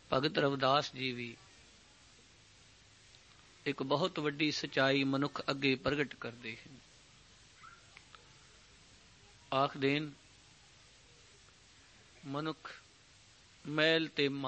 ਭਗਤ ਰਵਿਦਾਸ ਜੀ ਵੀ ਇੱਕ ਬਹੁਤ ਵੱਡੀ ਸਚਾਈ ਮਨੁੱਖ ਅੱਗੇ ਪ੍ਰਗਟ ਕਰਦੇ ਹਨ। ਆਖਦੇ ਮਨੁੱਖ ਮੈਲ ਤੇ